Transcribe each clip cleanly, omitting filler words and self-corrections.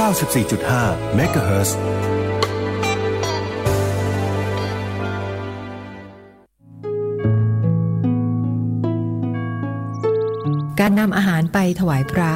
94.5 เมกะเฮิรตซ์การนำอาหารไปถวายพระ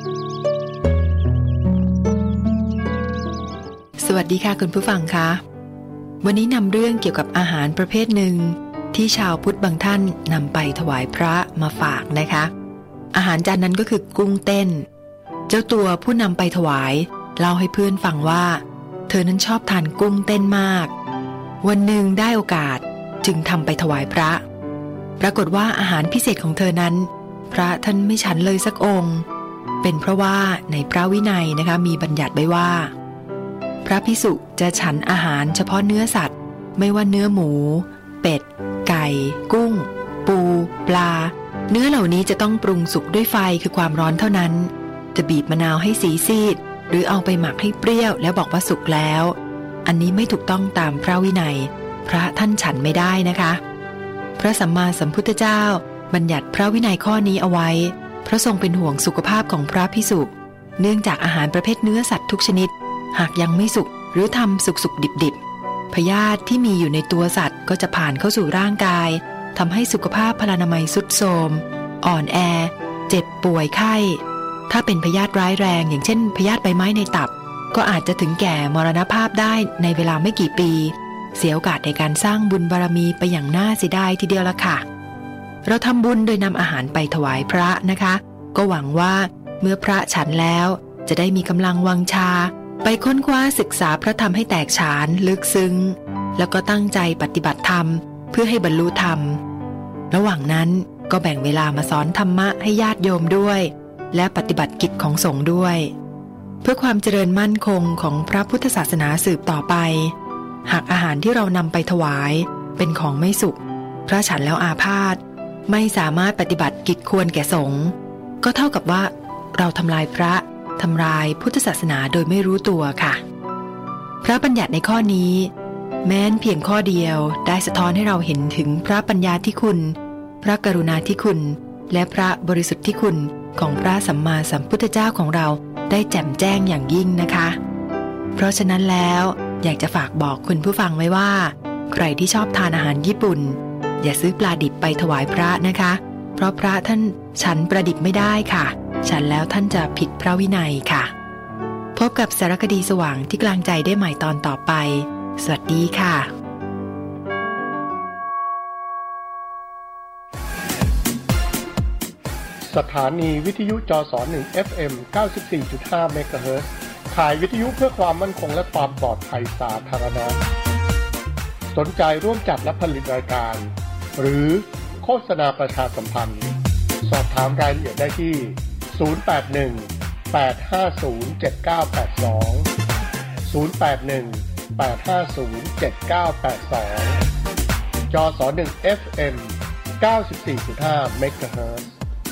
สวัสดีค่ะคุณผู้ฟังคะวันนี้นำเรื่องเกี่ยวกับอาหารประเภทหนึ่งที่ชาวพุทธบางท่านนำไปถวายพระมาฝากนะคะอาหารจานนั้นก็คือกุ้งเต้นเจ้าตัวผู้นำไปถวายเล่าให้เพื่อนฟังว่าเธอนั้นชอบทานกุ้งเต้นมากวันหนึ่งได้โอกาสจึงทำไปถวายพระปรากฏว่าอาหารพิเศษของเธอนั้นพระท่านไม่ฉันเลยสักองค์เป็นเพราะว่าในพระวินัยนะคะมีบัญญัติไว้ว่าพระภิกษุจะฉันอาหารเฉพาะเนื้อสัตว์ไม่ว่าเนื้อหมูเป็ดไก่กุ้งปูปลาเนื้อเหล่านี้จะต้องปรุงสุกด้วยไฟคือความร้อนเท่านั้นจะบีบมะนาวให้สีซีดหรือเอาไปหมักให้เปรี้ยวแล้วบอกว่าสุกแล้วอันนี้ไม่ถูกต้องตามพระวินัยพระท่านฉันไม่ได้นะคะพระสัมมาสัมพุทธเจ้าบัญญัติพระวินัยข้อนี้เอาไว้เพราะทรงเป็นห่วงสุขภาพของพระภิกษุเนื่องจากอาหารประเภทเนื้อสัตว์ทุกชนิดหากยังไม่สุกหรือทำสุกๆดิบๆพยาธิที่มีอยู่ในตัวสัตว์ก็จะผ่านเข้าสู่ร่างกายทำให้สุขภาพพลานามัยทรุดโทรมอ่อนแอเจ็บป่วยไข้ถ้าเป็นพยาธิร้ายแรงอย่างเช่นพยาธิใบไม้ในตับก็อาจจะถึงแก่มรณภาพได้ในเวลาไม่กี่ปีเสียโอกาสในการสร้างบุญบารมีไปอย่างน่าเสียดายทีเดียวละค่ะเราทำบุญโดยนำอาหารไปถวายพระนะคะก็หวังว่าเมื่อพระฉันแล้วจะได้มีกำลังวังชาไปค้นคว้าศึกษาพระธรรมให้แตกฉานลึกซึ้งแล้วก็ตั้งใจปฏิบัติธรรมเพื่อให้บรรลุธรรมระหว่างนั้นก็แบ่งเวลามาสอนธรรมะให้ญาติโยมด้วยและปฏิบัติกิจของสงฆ์ด้วยเพื่อความเจริญมั่นคงของพระพุทธศาสนาสืบต่อไปหากอาหารที่เรานำไปถวายเป็นของไม่สุกพระฉันแล้วอาพาธไม่สามารถปฏิบัติกิจควรแก่สงฆ์ก็เท่ากับว่าเราทำลายพระทำลายพุทธศาสนาโดยไม่รู้ตัวค่ะพระบัญญัติในข้อนี้แม้นเพียงข้อเดียวได้สะท้อนให้เราเห็นถึงพระปัญญาธิคุณพระกรุณาธิคุณและพระบริสุทธิคุณของพระสัมมาสัมพุทธเจ้าของเราได้แจ่มแจ้งอย่างยิ่งนะคะเพราะฉะนั้นแล้วอยากจะฝากบอกคุณผู้ฟังไว้ว่าใครที่ชอบทานอาหารญี่ปุ่นอย่าซื้อปลาดิบไปถวายพระนะคะเพราะพระท่านฉันปลาดิบไม่ได้ค่ะฉันแล้วท่านจะผิดพระวินัยค่ะพบกับสารคดีสว่างที่กลางใจได้ใหม่ตอนต่อไปสวัสดีค่ะสถานีวิทยุจส.1 FM 94.5 เมกะเฮิรตซ์ข่ายวิทยุเพื่อความมั่นคงและความปลอดภัยสาธารณะสนใจร่วมจัดและผลิตรายการหรือโฆษณาประชาสัมพันธ์สอบถามรายละเอียดได้ที่081-850-7982 จส.1 FM 94.5 เมกะเฮิรตซ์